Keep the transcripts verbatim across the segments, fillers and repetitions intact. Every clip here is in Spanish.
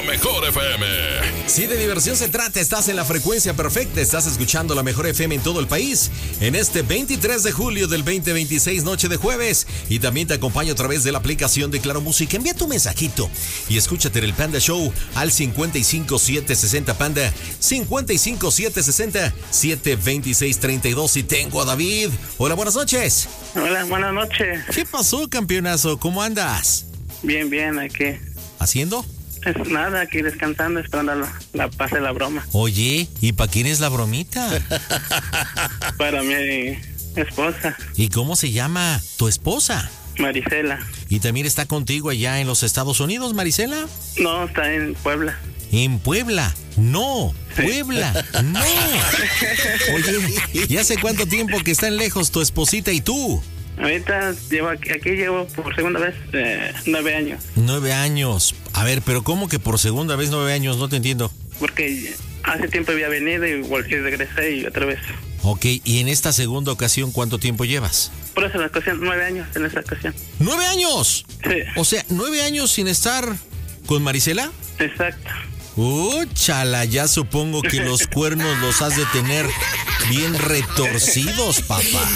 mejor F M. Si de diversión se trata, estás en la frecuencia perfecta. Estás escuchando la mejor F M en todo el país. En este veintitrés de julio del veinte veintiséis, noche de jueves. Y también te acompaño a través de la aplicación de Claro Música. Envía tu mensajito y escúchate en el Panda Show al cincuenta y cinco siete sesenta Panda. cincuenta y cinco siete sesenta siete veintiséis treinta y dos. Y tengo a David. Hola, buenas noches. Hola, buenas noches. ¿Qué pasó, campeonazo? ¿Cómo andas? Bien, bien, aquí. ¿Haciendo? Es nada, aquí descansando, esperando la, la pase la broma. Oye, ¿y para quién es la bromita? Para mi esposa. ¿Y cómo se llama tu esposa? Marisela. ¿Y también está contigo allá en los Estados Unidos, Marisela? No, está en Puebla. ¿En Puebla? No, Puebla, no. Oye, ¿y hace cuánto tiempo que están lejos tu esposita y tú? Ahorita llevo aquí, aquí llevo por segunda vez eh, nueve años. Nueve años. A ver, pero ¿cómo que por segunda vez nueve años? No te entiendo. Porque hace tiempo había venido y volví, regresé y otra vez. Ok, ¿y en esta segunda ocasión cuánto tiempo llevas? Por eso en la ocasión, nueve años en esa ocasión. ¿Nueve años? Sí. O sea, ¿nueve años sin estar con Marisela? Exacto. Uh, chala, ya supongo que los cuernos los has de tener bien retorcidos, papá.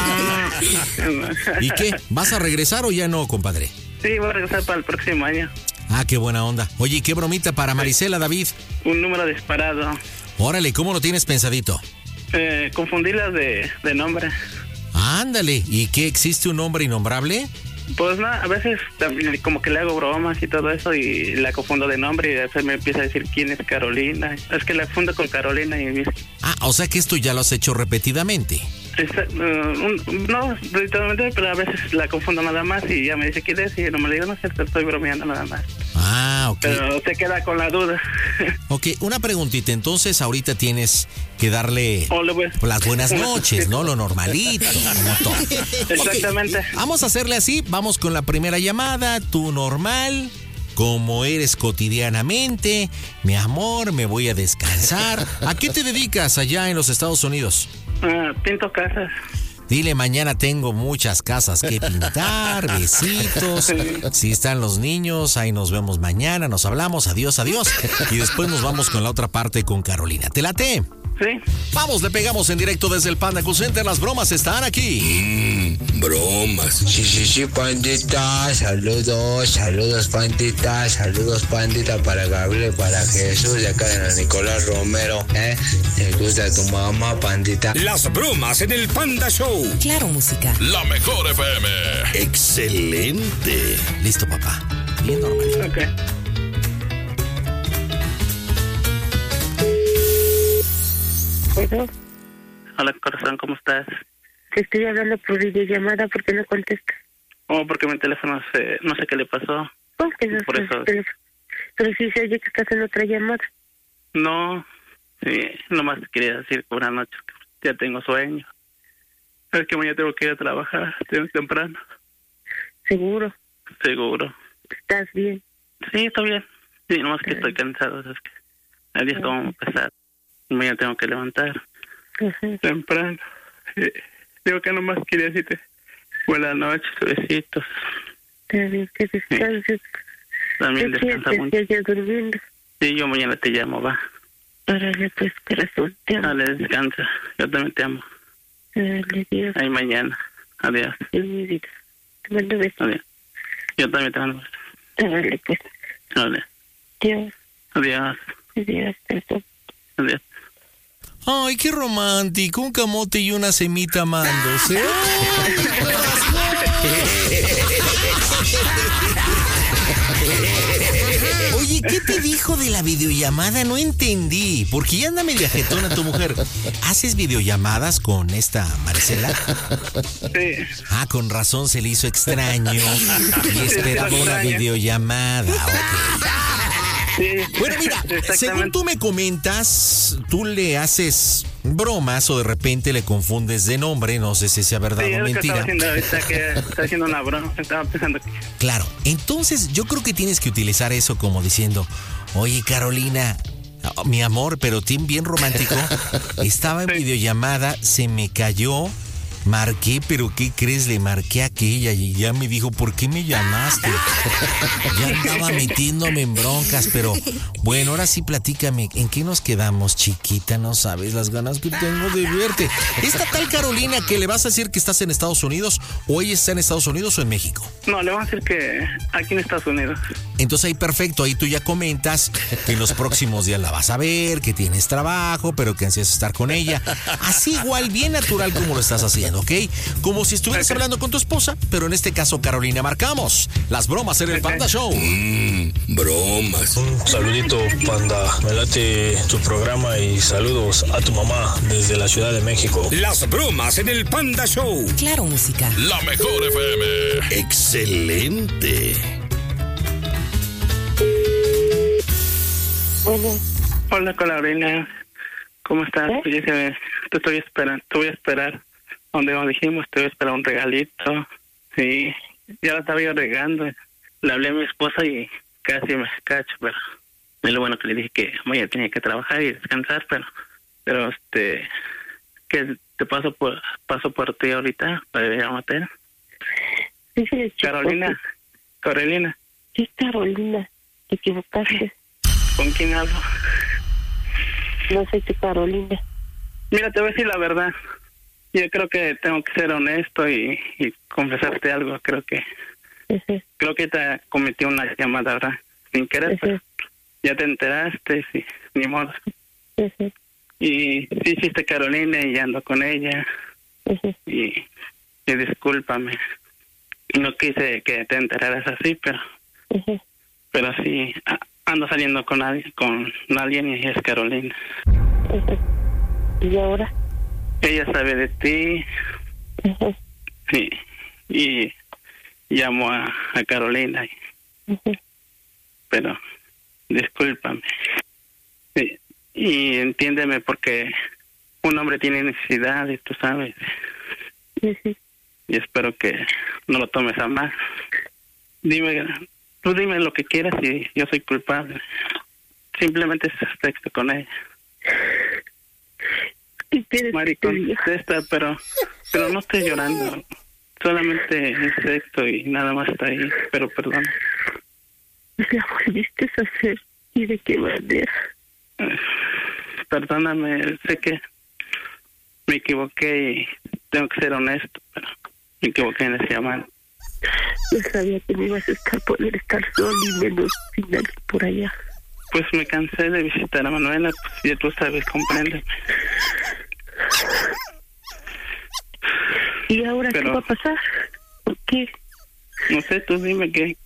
¿Y qué? ¿Vas a regresar o ya no, compadre? Sí, voy a regresar para el próximo año. Ah, qué buena onda. Oye, ¿qué bromita para Marisela, David? Un número disparado. Órale, ¿cómo lo tienes pensadito? Eh, confundirlas de, de nombre. Ándale, ¿y qué? ¿Existe un nombre innombrable? Pues nada, a veces también como que le hago bromas y todo eso y la confundo de nombre y a veces me empieza a decir quién es Carolina. Es que la confundo con Carolina y me... Ah, o sea que esto ya lo has hecho repetidamente. Esta, uh, un, no, literalmente, pero a veces la confundo nada más y ya me dice quién es y yo no me le digo, no sé, te estoy bromeando nada más. Ah, ok. Pero se queda con la duda. Ok, una preguntita, entonces ahorita tienes que darle oh, voy... las buenas noches, ¿no? Lo normalito, como todo. Exactamente. Okay, vamos a hacerle así, vamos con la primera llamada, tú normal, como eres cotidianamente, mi amor, me voy a descansar. ¿A qué te dedicas allá en los Estados Unidos? Uh, pinto casas. Dile, mañana tengo muchas casas que pintar, besitos. Si están los niños, ahí nos vemos mañana, nos hablamos, adiós, adiós. Y después nos vamos con la otra parte con Carolina. ¿Te late? Sí. Vamos, le pegamos en directo desde el Panda Cool Center. Las bromas están aquí. Mmm, bromas. Sí, sí, sí, pandita. Saludos, saludos, pandita. Saludos, pandita, para Gabriel, para Jesús, de acá de Nicolás Romero. ¿Eh? ¿Te gusta tu mamá, pandita? Las bromas en el Panda Show. Claro Música. La mejor F M. Excelente. Listo, papá. Bien normal. Ok. ¿Puedo? Hola, corazón, ¿cómo estás? Te estoy hablando por videollamada, ¿por qué no contestas? Oh, porque mi teléfono se, no sé qué le pasó. ¿Cómo que no Por sé eso. qué le- Pero sí se oye que estás en otra llamada. No, sí, nomás quería decir que buenas noches, que ya tengo sueño. Es que mañana tengo que ir a trabajar, tengo temprano. Seguro, Seguro. estás bien. Sí, está bien. Sí, nomás que estoy cansado, es que el día está muy pesado. Y mañana tengo que levantar Ajá. temprano. Sí. Digo que nomás quería decirte buenas noches, besitos. Está bien, que descanses. También ¿Qué descansa quieres? mucho. Ya durmiendo. Sí, yo mañana te llamo, va. Órale, pues, corazón, te amo. Dale, descansa. Yo también te amo. Dale, Dios, Ahí mañana. Adiós. en mi vida. Te mando besos. Adiós. Yo también te mando. Dale, pues. Dale. Dios, Adiós. Dios, corazón. Adiós. Ay, qué romántico, un camote y una semita amándose. Oye, ¿qué te dijo de la videollamada? No entendí, porque ya anda media jetona tu mujer. ¿Haces videollamadas con esta Marisela? Sí. Ah, con razón se le hizo extraño y esperaba una videollamada. Ok. Sí. Bueno, mira, según tú me comentas, tú le haces bromas o de repente le confundes de nombre, no sé si sea verdad Sí, o es lo que mentira. estaba haciendo ahorita, que estaba haciendo una broma. Estaba pensando que... Claro, entonces yo creo que tienes que utilizar eso como diciendo, oye Carolina, oh, mi amor, pero Tim bien romántico, estaba en Sí. videollamada, se me cayó Marqué, pero ¿qué crees? Le marqué a aquella y ya me dijo, ¿por qué me llamaste? Ya andaba metiéndome en broncas, pero bueno, ahora sí platícame, ¿en qué nos quedamos, chiquita? No sabes las ganas que tengo de verte. Esta tal Carolina que le vas a decir que estás en Estados Unidos, o ella está en Estados Unidos o en México. No, le vamos a decir que aquí en Estados Unidos. Entonces ahí perfecto, ahí tú ya comentas que en los próximos días la vas a ver, que tienes trabajo, pero que ansias estar con ella. Así igual, bien natural como lo estás haciendo, ¿ok? Como si estuvieras okay. hablando con tu esposa, pero en este caso, Carolina, marcamos las bromas en el okay. Panda Show. Mmm, bromas. Un saludito, Panda. Me late tu programa y saludos a tu mamá desde la Ciudad de México. Las bromas en el Panda Show. Claro, música. La mejor F M. Excelente. Bueno. Hola, Carolina. ¿Cómo estás? ¿Eh? Pues te estoy esperando, te voy a esperar. Donde nos dijimos, te voy a esperar un regalito. Sí, ya lo estaba yo regando. Le hablé a mi esposa y casi me cacho, pero es lo bueno que le dije que ella tenía que trabajar y descansar, pero, pero este, que te paso por, paso por ti ahorita para ir a matar. Sí, sí, Carolina, Carolina. Sí, Carolina, te equivocaste. ¿Con quién hablo? No soy tu Carolina. Mira, te voy a decir la verdad. Yo creo que tengo que ser honesto y, y confesarte algo. Creo que uh-huh. creo que te cometí una llamada, ¿verdad? Sin querer, uh-huh. pero ya te enteraste, sí, ni modo. Uh-huh. Y sí hiciste Carolina y ando con ella. Uh-huh. Y, y discúlpame. No quise que te enteraras así, pero uh-huh. pero sí ando saliendo con alguien, con alguien y es Carolina. Uh-huh. ¿Y ahora? Ella sabe de ti. Uh-huh. Sí. Y llamo a, a Carolina. Y, uh-huh. Pero discúlpame. Sí. Y entiéndeme porque un hombre tiene necesidad y tú sabes. Uh-huh. Y espero que no lo tomes a mal. Dime, tú dime lo que quieras y yo soy culpable. Simplemente es sexto con ella. Mari, contesta, pero pero no estoy llorando. Solamente es sexto y nada más está ahí. Pero perdón. La volviste a hacer. ¿Y de qué manera? Perdóname, sé que me equivoqué y tengo que ser honesto, pero me equivoqué en ese llamado. No sabía que me ibas a estar, poder estar solo y menos sin nadie por allá. Pues me cansé de visitar a Manuela, pues ya tú sabes, compréndeme. ¿Y ahora pero, qué va a pasar? ¿Por qué? No sé, tú dime qué.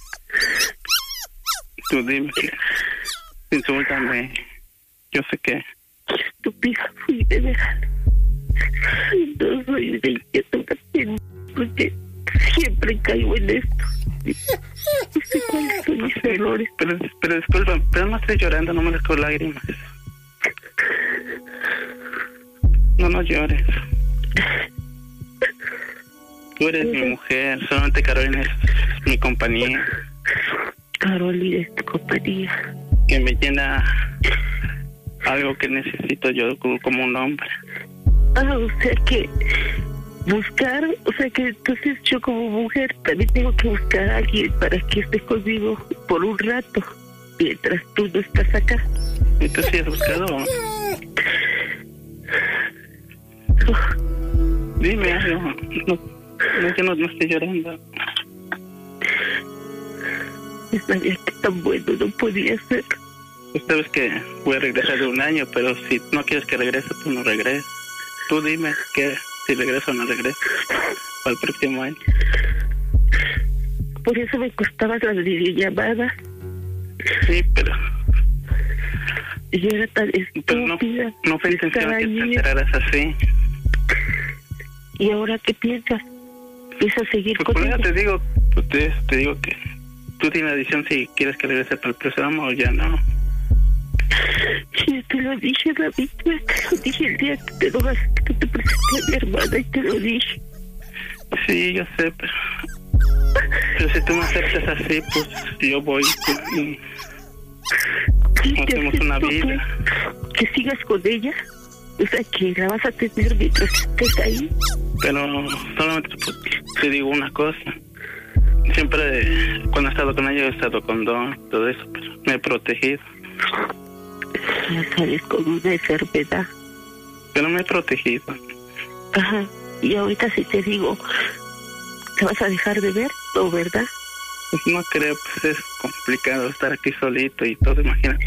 Tú dime que. Insúltame. Yo sé que. Qué estúpida fui, de verdad. No soy de inquieto, porque siempre caigo en esto. No sé cuáles son mis errores. Pero, pero disculpa, pero no estoy llorando, no me dejo lágrimas. No, no llores. Tú eres mi mujer, solamente Carolina es mi compañía. Carolina es tu compañía. Que me llena algo que necesito yo como un hombre. Ah, o sea que buscar, o sea que entonces yo como mujer también tengo que buscar a alguien para que esté conmigo por un rato, mientras tú no estás acá. ¿Y tú sí has buscado? Oh. Dime algo. No, no, que no, no estoy llorando. No sabía que tan bueno no podía ser. Pues sabes que voy a regresar de un año, pero si no quieres que regrese, tú no regreses. Tú dime que si regreso o no regreso para el próximo año. Por eso me costaban las videollamadas. Sí, pero... Yo era tan estúpida. Pero no, no fue intención que te enteraras así. ¿Y ahora qué piensas? ¿Piensas seguir pues con por ella? Te digo, pues te, te digo que tú tienes la decisión si quieres que regrese para el próximo o ya no. Sí, te lo dije, David, te lo dije el día que te, lo, que te presenté a mi hermana y te lo dije. Sí, yo sé, pero... Pero si tú me aceptas así, pues yo voy y... Hacemos una vida. Que, que sigas con ella. O sea, que la vas a tener mientras estés ahí. Pero solamente te digo una cosa. Siempre, cuando he estado con ella, he estado con Don, todo eso, pero me he protegido. Ya sales con una enfermedad. Pero me he protegido. Ajá. Y ahorita si te digo, ¿te vas a dejar de ver? ¿No, verdad? Pues no creo, pues es complicado estar aquí solito y todo, imagínate.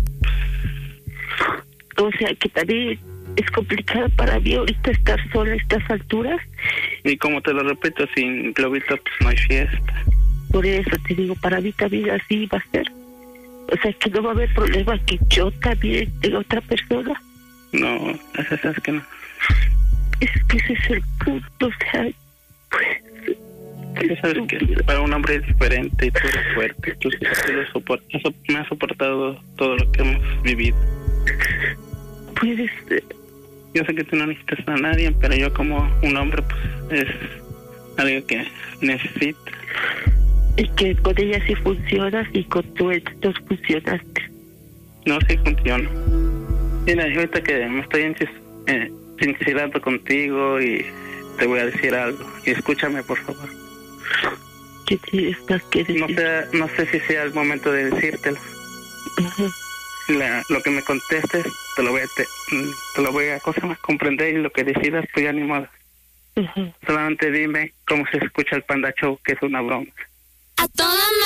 O sea, que también es complicado para mí ahorita estar sola a estas alturas. Y como te lo repito, sin Globito pues no hay fiesta. Por eso te digo, para mí también así va a ser. O sea, que no va a haber problema que yo también tenga otra persona. No, eso es que no. Es que ese es el punto, o sea, pues... Tú sabes que para un hombre es diferente y tú eres fuerte. Tú, tú lo soportas, me has soportado todo lo que hemos vivido. Puedes... Yo sé que tú no necesitas a nadie, pero yo como un hombre, pues, es algo que necesito. Y que con ella sí funcionas y con tu ex no funcionaste. No, sí funciona. Mira, ahorita que me estoy encis eh, sincerando contigo y te voy a decir algo. Y escúchame, por favor. ¿Qué tienes más que decir? No sé, no sé si sea el momento de decírtelo. Uh-huh. La, lo que me contestes, te lo voy a, te, te lo voy a cosa más comprender, y lo que decidas, pues ya ni modo. Uh-huh. Solamente dime cómo se escucha el Panda Show, que es una broma. A toda